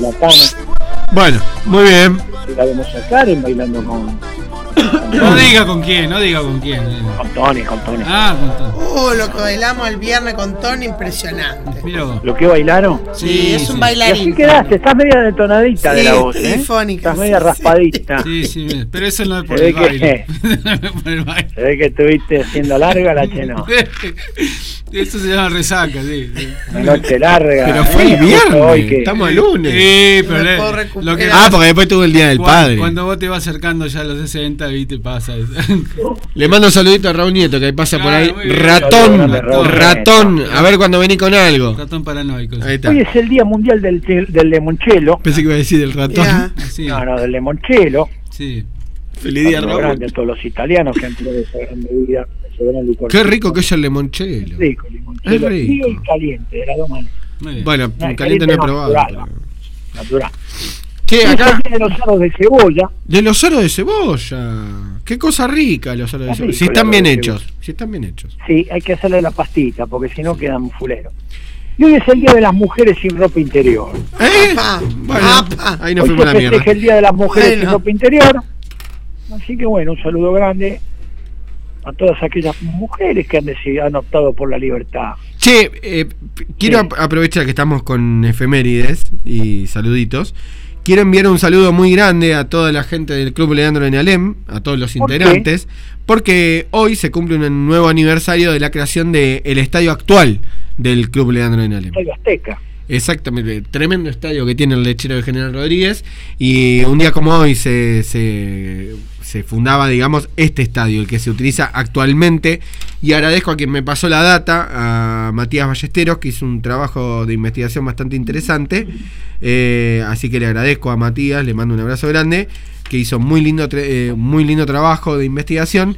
la cama. Bueno, muy bien. La vemos a Karen bailando con... No diga con quién. Con Tony. Con Tony. Lo que bailamos el viernes con Tony, impresionante. Mira vos. ¿Lo que bailaron? Sí, es un Y bailarín. así quedaste, estás media detonadita de la voz, y fónica. Estás media raspadita. Sí, pero eso no es por Se el ve baile. Se ve que estuviste haciendo larga la cheno. Eso se llama resaca, sí. Una noche larga. Pero fue el viernes, Hoy que... estamos el lunes. Sí, pero No puedo recuperar. Porque después tuvo el Día del Padre. Cuando vos te vas acercando ya a los 60, ¿viste? Pasa eso. Le mando un saludito a Raúl Nieto que ahí pasa por ahí. Muy bien. Ratón. A ver cuando vení con algo. Ratón paranoico. Ahí está. Hoy es el Día Mundial del Limoncello. Pensé que iba a decir del ratón. Ya. Sí. No, del limoncello. Sí. Feliz día, Saludo Raúl. grande a todos los italianos que han probado esa gran bebida, ese gran licor. Qué rico que es el limoncello. Rico, limoncello. Es rico. Frío y caliente, de las dos maneras. Muy bien. Bueno, No, caliente no he no, probado. natural. Natural. ¿Qué acá? Tiene los aros de cebolla. De los aros de cebolla. Qué cosa rica los aros de Está cebolla. rico Si el están aro bien de hechos. Si están bien hechos. Sí, hay que hacerle la pastita, porque si no quedan fuleros. Y hoy es el Día de las Mujeres sin ropa interior. Bueno, ahí nos Hoy fuimos a se la mierda. festeja el Día de las Mujeres sin Bueno. ropa interior. Así que bueno, un saludo grande a todas aquellas mujeres que han optado por la libertad. Che, quiero Sí. aprovechar que estamos con efemérides y saluditos. Quiero enviar un saludo muy grande a toda la gente del Club Leandro en Alem, a todos los ¿Por qué? integrantes, porque hoy se cumple un nuevo aniversario de la creación del estadio actual del Club Leandro en Alem. Estadio Azteca. Exactamente, tremendo estadio que tiene el Lechero de General Rodríguez, y un día como hoy se fundaba, digamos, este estadio, el que se utiliza actualmente, y agradezco a quien me pasó la data, a Matías Ballesteros, que hizo un trabajo de investigación bastante interesante, así que le agradezco a Matías, le mando un abrazo grande, que hizo muy lindo trabajo de investigación.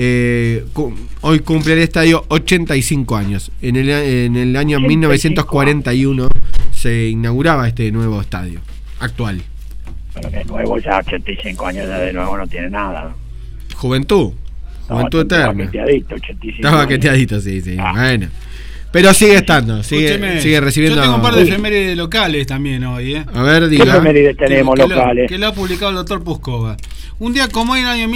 Hoy cumple el estadio 85 años. En el año 1941 se inauguraba este nuevo estadio actual. Pero de nuevo ya 85 años ya de nuevo no tiene nada. Juventud Estaba eterna. baqueteadito, 85 Estaba años. baqueteadito, sí. Bueno. Pero sigue estando, Escúcheme, sigue recibiendo. Yo tengo un par de efemérides locales también hoy, A ver, ¿Qué diga. efemérides tenemos locales? Que lo ha publicado el doctor Puscova. Un día como hoy, en el año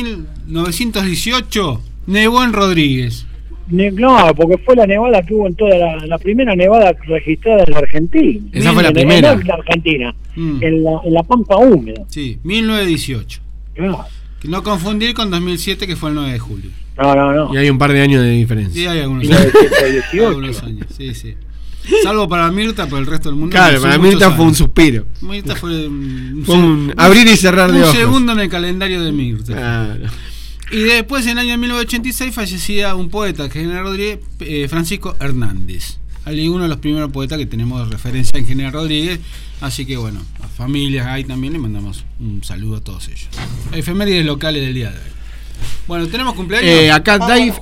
1918, nevó en Rodríguez. No, porque fue la nevada que hubo en toda la primera nevada registrada en la Argentina. Esa fue la En primera. la Argentina, Mm. en la Pampa Húmeda. Sí, 1918. Claro. Que no confundir con 2007, que fue el 9 de julio. No. Y hay un par de años de Sí, diferencia. hay algunos años. 1918. Algunos años, sí. Salvo para Mirta, pero el resto del mundo. Claro, son para muchos Mirta fue un años. suspiro. Mirta fue Un abrir y cerrar de un ojos. segundo en el calendario de Mirta. Claro. Y después, en el año 1986, fallecía un poeta, que es General Rodríguez, Francisco Hernández. Uno de los primeros poetas que tenemos de referencia en General Rodríguez. Así que bueno, a familias ahí también le mandamos un saludo a todos ellos. Efemérides locales del día de hoy. Bueno, tenemos cumpleaños. Acá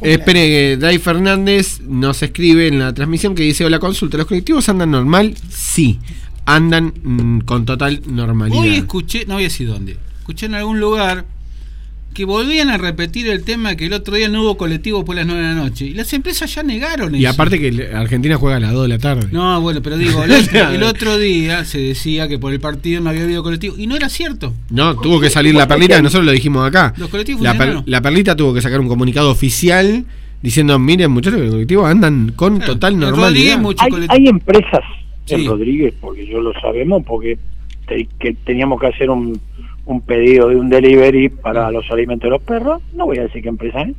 Dave Fernández nos escribe en la transmisión que dice: hola, consulta, ¿los colectivos andan normal? Sí, andan con total normalidad. Hoy escuché, no voy a decir dónde, escuché en algún lugar que volvían a repetir el tema que el otro día no hubo colectivo por las 9 de la noche. Y las empresas ya negaron eso. Y aparte que Argentina juega a las 2 de la tarde. No, bueno, pero digo, el otro día se decía que por el partido no había habido colectivo. Y no era cierto. No, tuvo que salir la Perlita, nosotros lo dijimos acá. Los colectivos La funcionaron. Perlita tuvo que sacar un comunicado oficial diciendo: miren, muchachos, los colectivos andan con total en normalidad. Rodríguez, mucho colectivo. Hay empresas en Sí. Rodríguez, porque yo lo sabemos, porque que teníamos que hacer un pedido de un delivery para los alimentos de los perros. No voy a decir qué empresa es.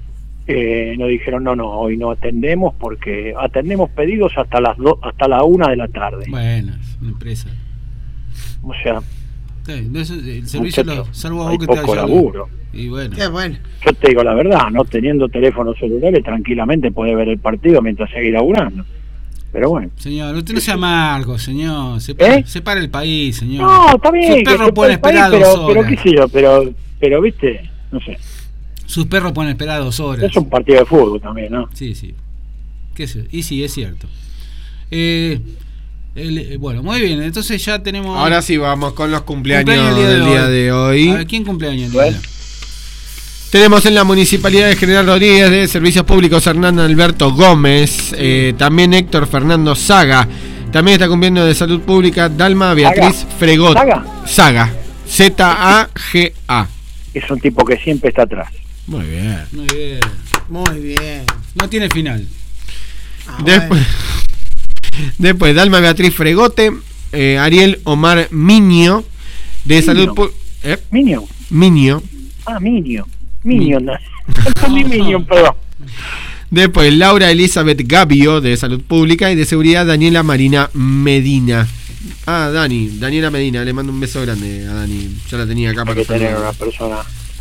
Nos dijeron no, hoy no atendemos, porque atendemos pedidos hasta la 1 de la tarde. Bueno, es una empresa. O sea, El servicio, salvo a hay vos que te poco haya- laburo. Y bueno. Qué bueno. Yo te digo la verdad, no teniendo teléfonos celulares, tranquilamente puede ver el partido mientras sigue laburando. Pero bueno. Señor, usted no sea amargo, señor. Separa el país, señor. No, está bien. Sus que perros se pueden puede esperar país, 2 horas. pero qué sé yo, pero viste, no sé. Sus perros pueden esperar 2 horas. Es un partido de fútbol también, ¿no? Sí. ¿Qué sé? Y sí, es cierto. Bueno, muy bien. Entonces ya tenemos. Ahora sí, vamos con los cumpleaños Cumpleaños del día de hoy. A ver, ¿quién cumpleaños el día de hoy? Tenemos en la Municipalidad de General Rodríguez de Servicios Públicos Hernán Alberto Gómez, también Héctor Fernando Saga, También está cumpliendo de salud pública Dalma Beatriz Fregot. Saga. Z-A-G-A. Es un tipo que siempre está atrás. Muy bien. Muy bien. Muy bien. No tiene final. Después Dalma Beatriz Fregote, Ariel Omar Miño, de salud pública. ¿Miño? Miño. Ah, Miño. Miño, no. Miño, perdón. Después Laura Elizabeth Gabio, de salud pública, y de seguridad Daniela Marina Medina. Ah, Daniela Medina, le mando un beso grande a Dani. Ya la tenía acá para tener una persona.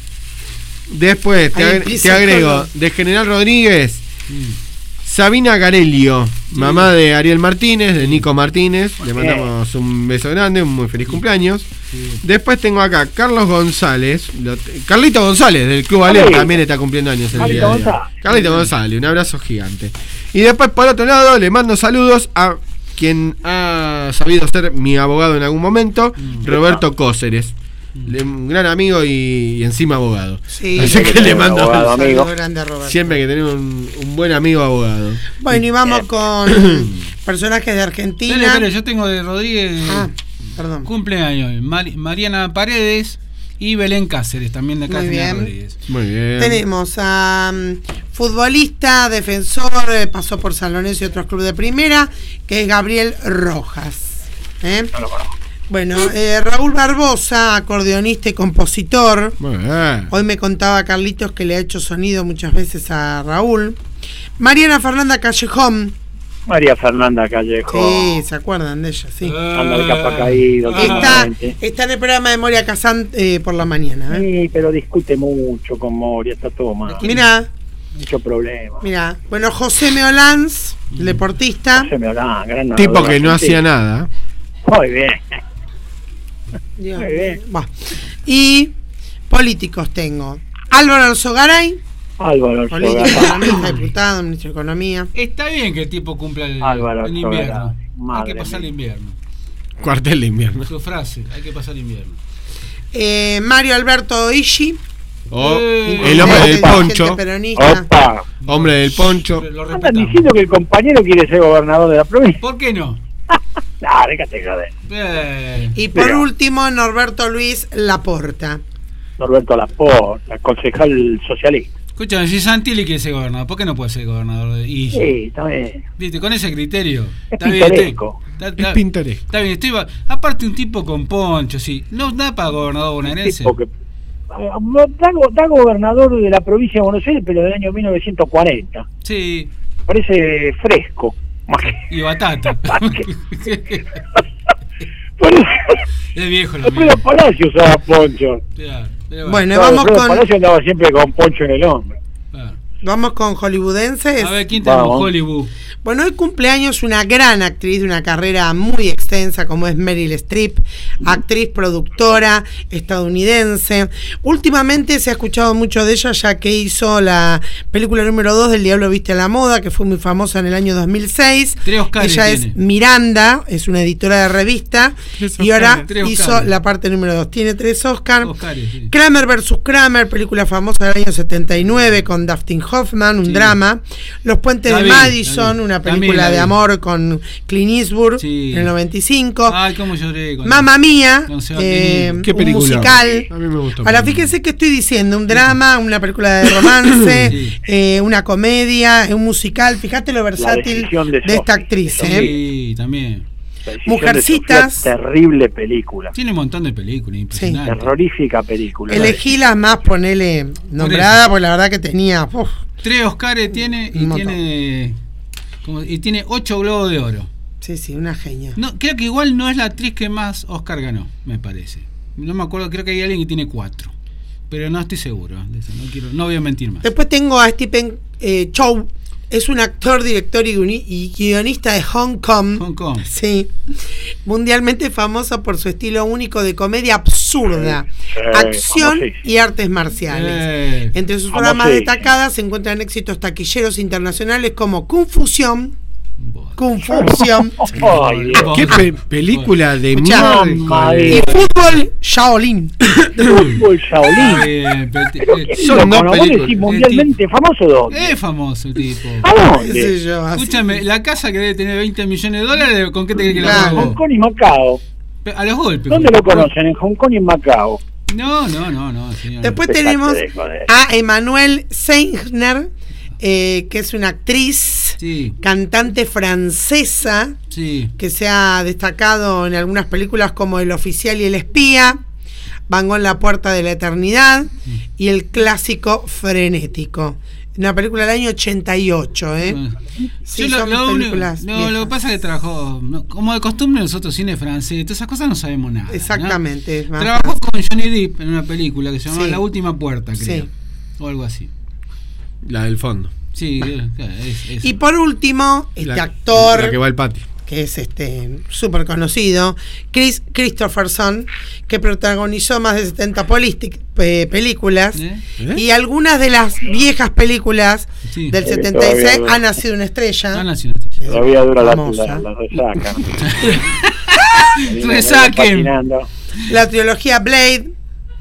Después te agrego de General Rodríguez, Sabina Garelio, mamá de Ariel Martínez, de Nico Martínez. Le mandamos un beso grande, un muy feliz cumpleaños. Después tengo acá Carlos González, Carlito González del Club Alén, también está cumpliendo años el día de hoy. Carlito González, un abrazo gigante. Y después por otro lado le mando saludos a quien ha sabido ser mi abogado en algún momento, Roberto Cóceres. Un gran amigo y encima abogado. Sí, así que le mando abogado, amigo. Siempre hay que tener un buen amigo abogado. Bueno, y vamos con personajes de Argentina. Espera, yo tengo de Rodríguez. Perdón. Cumpleaños Mariana Paredes y Belén Cáceres, también de acá. Muy bien. Rodríguez. Muy bien. Tenemos a futbolista, defensor, pasó por San Lorenzo y otros clubes de primera, que es Gabriel Rojas. No lo conozco. Bueno, Raúl Barbosa, acordeonista y compositor. Muy bien. Hoy me contaba Carlitos que le ha hecho sonido muchas veces a Raúl. Mariana Fernanda Callejón. María Fernanda Callejón. Sí, ¿se acuerdan de ella? Sí. Anda de capa caído. Está en el programa de Moria Kazan por la mañana. Sí, pero discute mucho con Moria, está todo mal. Mirá. Mucho problema. Mirá. Bueno, José Meolanz, deportista. José Meolanz, gran tipo que no hacía nada. Muy bien. Dios. Muy bien. Y políticos tengo Álvaro Alzogaray, político, economista, diputado, ministro de Economía. Está bien que el tipo cumpla el invierno. Hay que pasar el invierno. Cuartel de invierno. Su frase, hay que pasar el invierno. Mario Alberto Ishi, el hombre del poncho. Opa. Hombre del poncho. Andan diciendo que el compañero quiere ser gobernador de la provincia. ¿Por qué no? No, déjate joder. Y por último, Norberto Luis Laporta. Norberto Laporta, concejal socialista. Escúchame, si Santilli quiere ser gobernador, ¿por qué no puede ser gobernador? Sí, está bien. Viste, con ese criterio. Es pintoresco. Es pintoresco. Está bien, aparte un tipo con poncho, sí. No da para gobernador bonaerense. Da gobernador de la provincia de Buenos Aires, pero del año 1940. Sí. Parece fresco. Y batata. Es viejo lo mismo. Pero Palacio usaba poncho. Bueno, vamos con. Palacio andaba siempre con poncho en el hombro. Vamos con hollywoodenses. A ver, ¿quién tenemos? Hollywood. Bueno, hoy cumpleaños una gran actriz de una carrera muy extensa como es Meryl Streep, actriz, productora estadounidense. Últimamente se ha escuchado mucho de ella ya que hizo la película número 2 del Diablo Viste a la Moda, que fue muy famosa en el año 2006. 3 Oscars ella tiene. Es Miranda, es una editora de revista y ahora hizo la parte número 2. Tiene 3 Oscars. Sí. Kramer vs. Kramer, película famosa del año 79 con Dustin Hoffman, un drama. Los Puentes de Madison, una película de amor con Clint Eastwood en el 95. Ay, cómo lloré con Mamma Mía, ¿qué película? Un musical. A mí me gustó. Ahora fíjense que estoy diciendo un drama, una película de romance, una comedia, un musical. Fíjate lo versátil de esta actriz. Sí, también. Mujercitas. Terrible película. Tiene un montón de películas, impresionante. Terrorífica película. Elegí las más, ponele nombrada, porque la verdad que tenía 3 Oscars tiene y tiene 8 Globos de Oro. Sí, una genia. No, creo que igual no es la actriz que más Oscar ganó, me parece. No me acuerdo, creo que hay alguien que tiene 4. Pero no estoy seguro de eso, no voy a mentir más. Después tengo a Stephen Chow. Es un actor, director y guionista de Hong Kong. Sí. Mundialmente famoso por su estilo único de comedia absurda, acción y artes marciales. Entre sus obras más destacadas se encuentran éxitos taquilleros internacionales como Confusión, Confusión. ¿Qué película de mierda? Y fútbol Shaolin. Fútbol Shaolin. Son dos películas. ¿Mundialmente famoso dónde? Es famoso el tipo. ¿A dónde? Escúchame, la casa que debe tener $20 millones, ¿con qué te crees que la pagó? Hong Kong y Macao. A los golpes. ¿Dónde lo conocen? En Hong Kong y en Macao. No, señor. Después tenemos a Emmanuelle Seigner, que es una actriz, cantante francesa, que se ha destacado en algunas películas como El oficial y el espía, Van Gogh en la puerta de la eternidad y el clásico Frenético. Una película del año 88, Sí, son películas viejas. Lo que pasa es que trabajó, como de costumbre nosotros, cine francés, todas esas cosas no sabemos nada. Exactamente. ¿No? Trabajó con Johnny Depp en una película que se llamaba La última puerta, creo. O algo así. La del fondo. Sí, es y por último, actor... La que va al patio. Que es súper conocido, Chris Christopherson, que protagonizó más de 70 películas y algunas de las viejas películas del 76 ha nacido una estrella. Todavía dura la resaca. Resaquen. La trilogía Blade.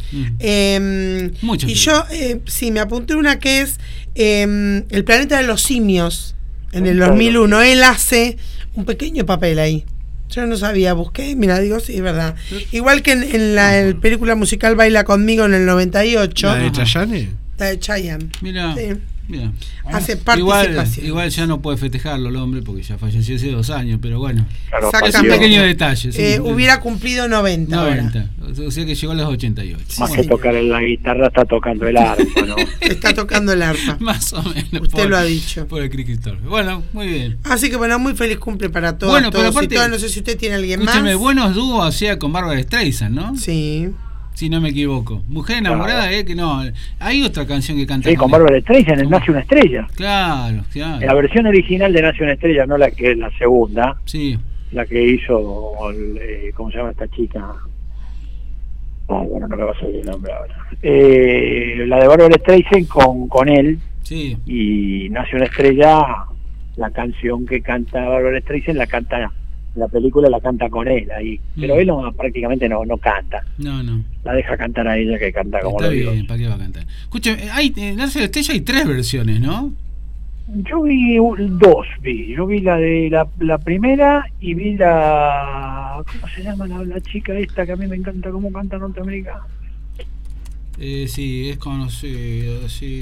Y yo me apunté una que es El planeta de los simios. En el 2001 él hace un pequeño papel ahí. Yo no sabía, busqué, mira, digo, sí, es verdad. Igual que en la película musical Baila Conmigo en el 98. ¿La de Chayanne? La de Chayanne. Mira. Sí. Mira. Hace participación. Igual ya no puede festejarlo el hombre porque ya falleció hace 2 años, pero bueno. Claro, es un pequeño detalle. Hubiera cumplido 90 ahora. O sea que llegó a los 88. Más que tocar la guitarra, está tocando el arpa, ¿no? Está tocando el arpa. Más o menos. Usted lo ha dicho. Por el Cristo. Bueno, muy bien. Así que bueno, muy feliz cumple para todos. Bueno, pero aparte, no sé si usted tiene alguien más. Escúcheme, buenos dúos hacía con Barbra Streisand, ¿no? Sí. Si no me equivoco. Mujer enamorada, que no. Hay otra canción que canta. Sí, con Barbra Streisand, en Nace una estrella. Claro. La versión original de Nace una estrella, no la que la segunda. Sí. La que hizo, ¿cómo se llama esta chica? Bueno, no me va a salir el nombre ahora. La de Barbra Streisand con él. Sí. Y Nace una estrella, la canción que canta Barbra Streisand la canta. La película la canta con él ahí, pero él prácticamente no canta. No. La deja cantar a ella, que canta como lo digo. Está bien, ¿para qué va a cantar? Escúchame, Nace la estrella hay 3 versiones, ¿no? Yo vi 2, yo vi la de la primera y vi la... ¿Cómo se llama la chica esta que a mí me encanta cómo canta norteamericana? Sí, es conocida, sí.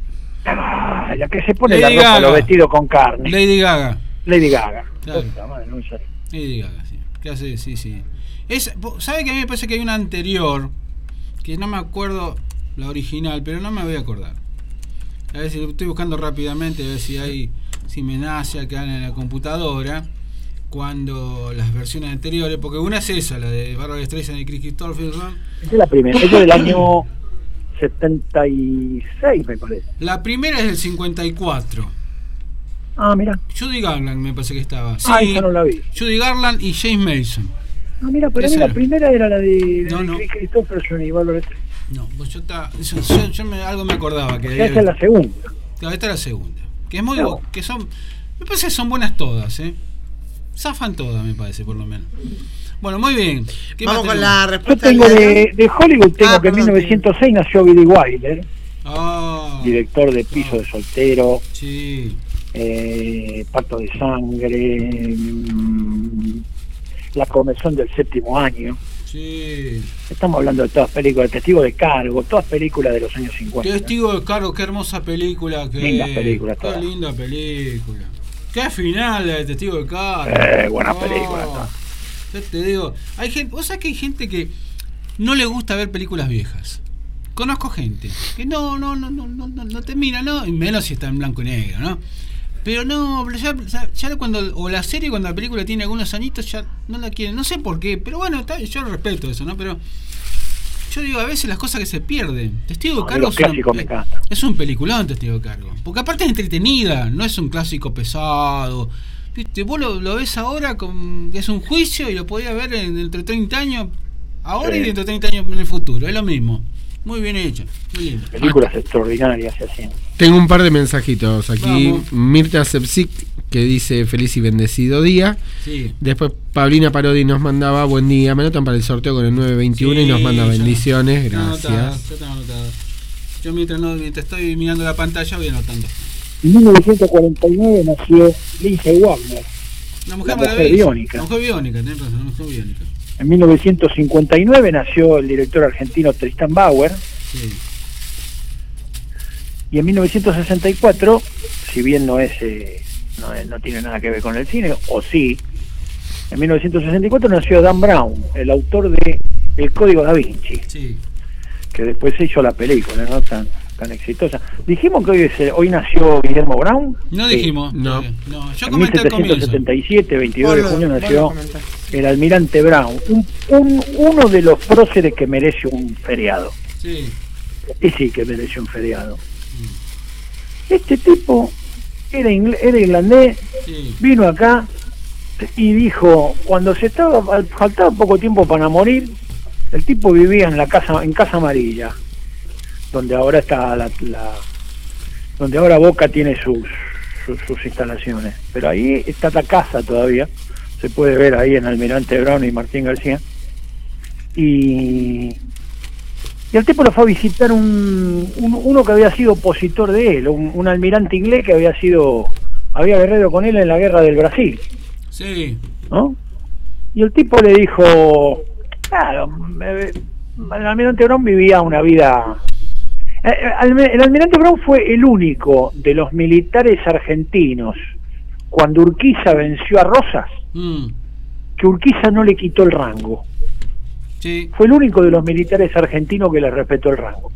La que se pone Lady la ropa, los vestidos con carne. Lady Gaga. Claro. Lady Gaga, sí. ¿Qué hace? Sí. ¿Sabe que a mí me parece que hay una anterior? Que no me acuerdo la original, pero no me voy a acordar. A ver si estoy buscando rápidamente, a ver si me nace acá en la computadora. Cuando las versiones anteriores, porque una es esa, la de Barbra Streisand y Chris Christopherson. Esa es la primera, esa es del año 76, me parece. La primera es del 54. Ah, mira. Judy Garland me parece que estaba. Sí, esa no la vi. Judy Garland y James Mason. Ah, mira, pero la primera era la de Chris Christopherson y Barbra Streisand. No, pues yo algo me acordaba que esa es la segunda. Claro, esta es la segunda. Que es muy que son, me parece que son buenas todas, zafan todas, me parece, por lo menos. Bueno, muy bien. Vamos con la respuesta. Yo tengo de Hollywood, que en 1906 nació Billy Wilder, director de Piso de Soltero, Pacto de Sangre, La Comezón del Séptimo Año. Sí. Estamos hablando de todas películas, Testigo de Cargo, todas películas de los años 50. Testigo de Cargo, qué hermosa película. Linda película. Qué linda película. Qué final la de Testigo de Cargo. Buena película. Yo te digo, hay gente, vos sabés que hay gente que no le gusta ver películas viejas. Conozco gente que no termina, ¿no? Y menos si está en blanco y negro, ¿no? Pero no, ya cuando, o la serie cuando la película tiene algunos añitos ya no la quieren, no sé por qué, pero bueno, yo respeto eso, ¿no? Pero yo digo, a veces las cosas que se pierden. Testigo de Cargo es un peliculón, Testigo de Cargo, porque aparte es entretenida, no es un clásico pesado. ¿Viste? Vos lo ves ahora, es un juicio y lo podías ver dentro de 30 años, ahora y dentro de 30 años en el futuro, es lo mismo. Muy bien hecho, muy lindo. Películas extraordinarias se hacen. Tengo un par de mensajitos aquí. Vamos. Mirta Sepsic que dice feliz y bendecido día. Sí. Después Paulina Parodi nos mandaba buen día, me anotan para el sorteo con el 921 y nos manda bendiciones, gracias. Yo mientras estoy mirando la pantalla voy anotando. En 1949 nació Lindsay Wagner, la mujer biónica. La mujer biónica, tenés razón, la mujer biónica. En 1959 nació el director argentino Tristan Bauer. Sí. Y en 1964, si bien no tiene nada que ver con el cine, o sí, en 1964 nació Dan Brown, el autor de El Código Da Vinci, sí, que después se hizo la película, ¿no? Tan exitosa. Dijimos que hoy nació Guillermo Brown. No dijimos. No. Yo en comenté 1777, 22 de junio nació el almirante Brown, uno de los próceres que merece un feriado. Sí. Y sí que merece un feriado. Este tipo era irlandés, sí, vino acá y dijo, cuando faltaba poco tiempo para morir, el tipo vivía en Casa Amarilla, donde ahora está donde ahora Boca tiene sus instalaciones, pero ahí está la casa todavía, se puede ver ahí en Almirante Brown y Martín García, y el tipo lo fue a visitar uno que había sido opositor de él, un almirante inglés que había guerreado con él en la guerra del Brasil. Sí. ¿No? Y el tipo le dijo, claro, el almirante Brown vivía una vida... El almirante Brown fue el único de los militares argentinos, cuando Urquiza venció a Rosas, que Urquiza no le quitó el rango. Sí. Fue el único de los militares argentinos que le respetó el rango.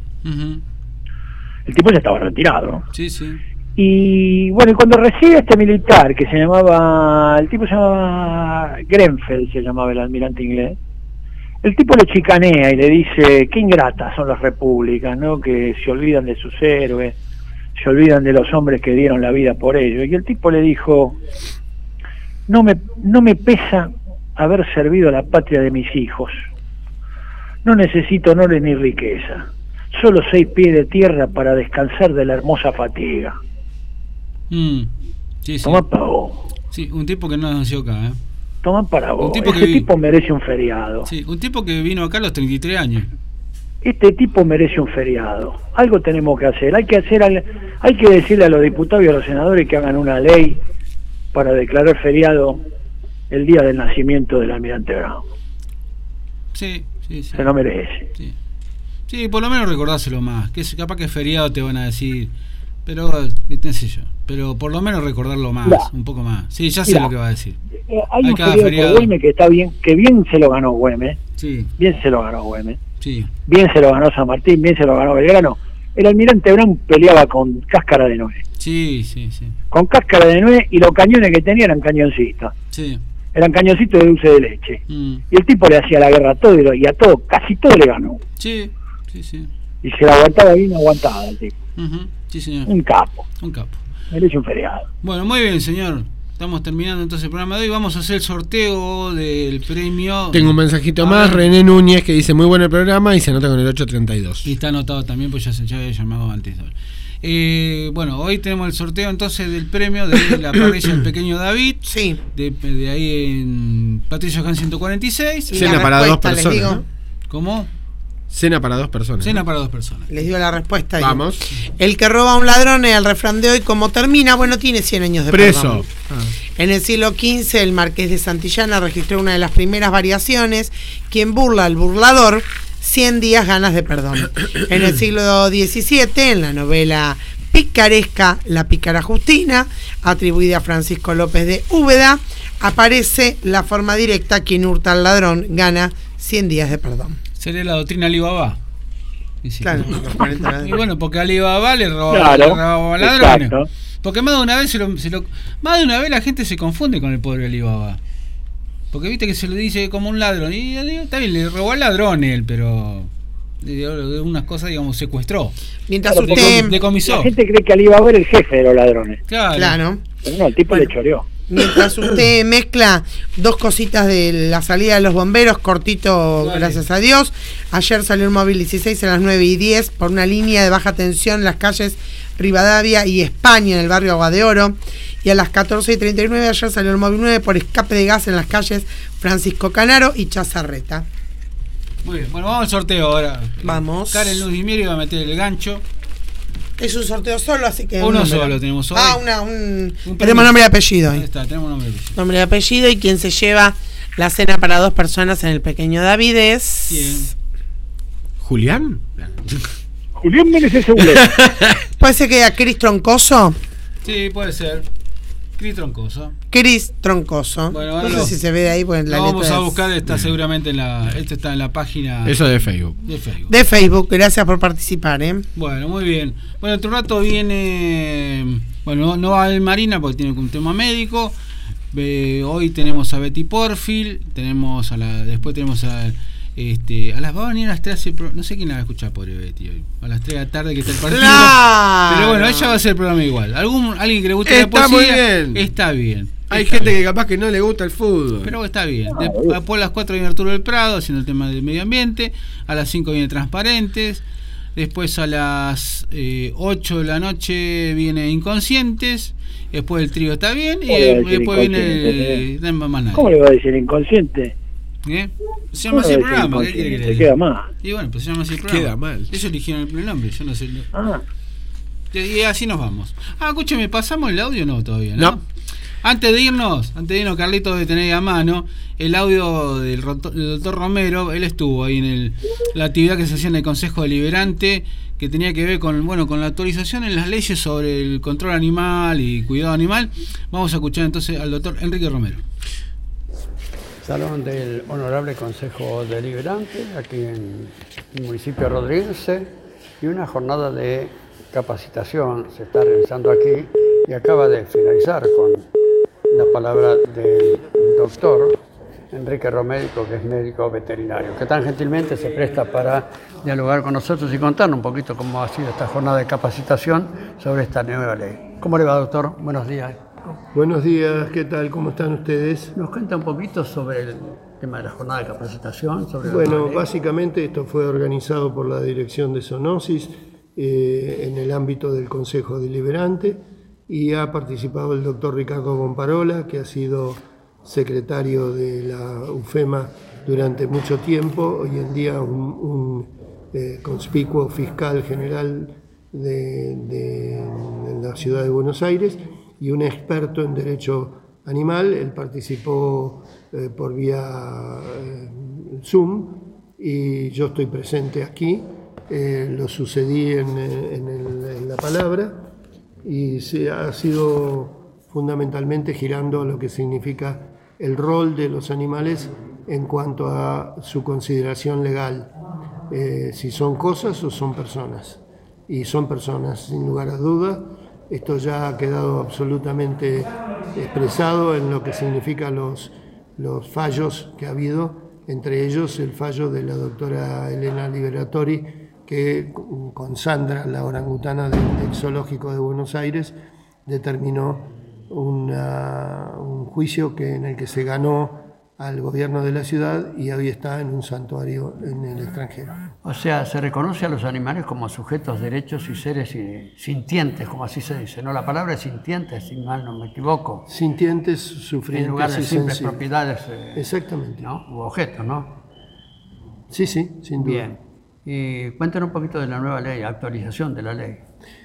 El tipo ya estaba retirado, ¿no? Sí, sí. Y bueno, y cuando recibe a este militar el tipo se llamaba Grenfell, se llamaba el almirante inglés, el tipo le chicanea y le dice, qué ingratas son las repúblicas, ¿no? Que se olvidan de sus héroes, se olvidan de los hombres que dieron la vida por ellos. Y el tipo le dijo, no me pesa haber servido a la patria de mis hijos. No necesito honores ni riqueza, solo 6 pies de tierra para descansar de la hermosa fatiga. Sí, sí. Toma para vos. Sí, un tipo que no nació acá, Toma para vos. Ese tipo merece un feriado. Sí, un tipo que vino acá a los 33 años. Este tipo merece un feriado. Algo tenemos que hacer. Hay que decirle a los diputados y a los senadores que hagan una ley para declarar feriado el día del nacimiento del almirante Brown. Sí, sí, sí. Se lo merece. Sí. Sí, por lo menos recordárselo más. Que capaz que feriado te van a decir, pero no sé yo. Pero por lo menos recordarlo más, un poco más. Sí, ya sé lo que va a decir. Hay un feriado por Güemes que está bien, que bien se lo ganó Güemes. Sí. Bien se lo ganó Güemes. Sí. Bien se lo ganó San Martín, bien se lo ganó Belgrano. El almirante Brown peleaba con cáscara de nuez. Sí, sí, sí. Con cáscara de nuez, y los cañones que tenía eran cañoncitos. Sí. Eran cañoncitos de dulce de leche. Y el tipo le hacía la guerra a todo y a todo, casi todo le ganó. Sí, sí, sí. Y se la aguantaba bien aguantada el tipo. Sí, señor. Un capo. Un capo. Merece un feriado. Bueno, muy bien, señor. Estamos terminando entonces el programa de hoy. Vamos a hacer el sorteo del premio. Tengo un mensajito más. René Núñez que dice muy bueno el programa y se anota con el 832. Y está anotado también, pues ya había llamado antes. Bueno, hoy tenemos el sorteo entonces del premio de la parrilla del pequeño David. Sí. De ahí en Patricio Can 146. Cena para 2 personas. ¿No? ¿Cómo? Cena para 2 personas. Cena para 2 personas. Les digo la respuesta. Vamos. El que roba a un ladrón, el refrán de hoy, como termina, bueno, tiene 100 años de preso. En el siglo XV, el marqués de Santillana registró una de las primeras variaciones: quien burla al burlador, 100 días ganas de perdón. En el siglo XVII, en la novela picaresca La pícara Justina, atribuida a Francisco López de Úbeda, aparece la forma directa: quien hurta al ladrón gana 100 días de perdón. Sería la doctrina Alibaba. Sí. Claro. Y bueno, porque Alibaba le robaba ladrones. Porque más de una vez más de una vez la gente se confunde con el pobre Alibaba. Porque viste que se lo dice como un ladrón. Y está bien, le robó al ladrón él, pero de unas cosas, digamos, secuestró. Mientras usted decomisó. La gente cree que Alibaba era el jefe de los ladrones. Claro. Pero no, el tipo le choreó. mientras usted mezcla, 2 cositas de la salida de los bomberos, cortito, vale. Gracias a Dios. Ayer salió el móvil 16 a las 9:10 por una línea de baja tensión en las calles Rivadavia y España, en el barrio Agua de Oro. Y a las 14:39 ayer salió el móvil 9 por escape de gas en las calles Francisco Canaro y Chazarreta. Muy bien, bueno, vamos al sorteo ahora. Vamos. Karen Luz Dimieri va a meter el gancho. Es un sorteo solo, así que... Uno solo tenemos hoy. Tenemos nombre y apellido hoy. Ahí está, tenemos nombre y apellido. Nombre y apellido, y quien se lleva la cena para 2 personas en el Pequeño David es... Bien. ¿Julián? Julián Meneses Segura. ¿Puede ser que a Cris Troncoso? Sí, puede ser. Cris Troncoso. Cris Troncoso. Bueno, no sé si se ve de ahí, pues la vamos a buscar, está seguramente en la... Esto está en la página... Eso de Facebook. De Facebook, gracias por participar, Bueno, muy bien. Bueno, otro rato viene... Bueno, no va el Marina porque tiene un tema médico. Hoy tenemos a Betty Porfil, tenemos después tenemos a las va a venir a las 3, no sé quién la va a escuchar, pobre Betty, hoy a las 3 de la tarde que está el partido. ¡Claro! Pero bueno, ella va a hacer el programa igual. Alguien que le guste está la poesía, muy bien. Está bien. Hay gente que capaz que no le gusta el fútbol. Pero está bien. Después a las 4 viene Arturo del Prado haciendo el tema del medio ambiente. A las 5 viene Transparentes. Después a las 8 de la noche viene Inconscientes. Después el trío está bien. Y después viene más nadie. ¿Cómo le va a decir inconsciente? Se llama así el programa. ¿Qué quiere que le diga? Queda mal. Y bueno, pues se llama así el programa. Queda mal. Ellos eligieron el nombre, yo no sé. Y así nos vamos. Escúcheme, ¿pasamos el audio o no todavía? No. Antes de irnos, Carlitos debe tener a mano el audio del doctor Romero. Él estuvo ahí en la actividad que se hacía en el Consejo Deliberante, que tenía que ver con la actualización en las leyes sobre el control animal y cuidado animal. Vamos a escuchar entonces al doctor Enrique Romero. Salón del Honorable Consejo Deliberante, aquí en el municipio rodriguense, y una jornada de capacitación se está realizando aquí y acaba de finalizar con la palabra del doctor Enrique Romero, que es médico veterinario, que tan gentilmente se presta para dialogar con nosotros y contarnos un poquito cómo ha sido esta jornada de capacitación sobre esta nueva ley. ¿Cómo le va, doctor? Buenos días. Buenos días, ¿qué tal? ¿Cómo están ustedes? ¿Nos cuenta un poquito sobre el tema de la jornada de capacitación? Bueno, básicamente esto fue organizado por la Dirección de Zoonosis en el ámbito del Consejo Deliberante, y ha participado el doctor Ricardo Bomparola, que ha sido secretario de la UFEMA durante mucho tiempo, hoy en día un conspicuo fiscal general de la ciudad de Buenos Aires, y un experto en derecho animal. Él participó por vía Zoom, y yo estoy presente aquí. Lo sucedí en la palabra, y ha sido fundamentalmente girando a lo que significa el rol de los animales en cuanto a su consideración legal, si son cosas o son personas. Y son personas, sin lugar a duda. Esto ya ha quedado absolutamente expresado en lo que significa los fallos que ha habido, entre ellos el fallo de la doctora Elena Liberatori, que con Sandra, la orangutana del Zoológico de Buenos Aires, determinó un juicio en el que se ganó al gobierno de la ciudad, y hoy está en un santuario en el extranjero. O sea, se reconoce a los animales como sujetos, derechos y seres sintientes, como así se dice, ¿no? La palabra es sintientes, si mal no me equivoco. Sintientes, sufrientes, en lugar de simples propiedades. Exactamente. ¿No? U objetos, ¿no? Sí, sin duda. Bien. Y cuéntanos un poquito de la nueva ley, actualización de la ley.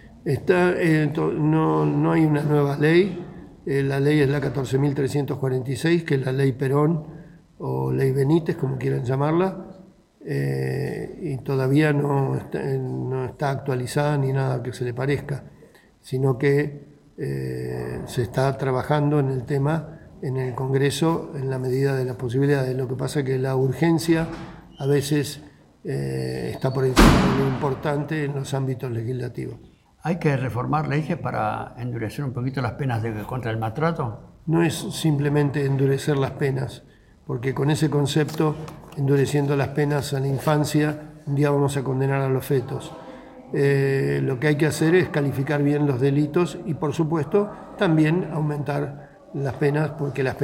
No hay una nueva ley. La ley es la 14.346, que es la ley Perón o ley Benítez, como quieran llamarla, y todavía no está actualizada ni nada que se le parezca, sino que se está trabajando en el tema en el Congreso en la medida de las posibilidades. Lo que pasa es que la urgencia a veces está por encima de lo importante en los ámbitos legislativos. ¿Hay que reformar leyes para endurecer un poquito las penas contra el maltrato? No es simplemente endurecer las penas, porque con ese concepto, endureciendo las penas a la infancia, un día vamos a condenar a los fetos. Lo que hay que hacer es calificar bien los delitos y, por supuesto, también aumentar las penas, porque las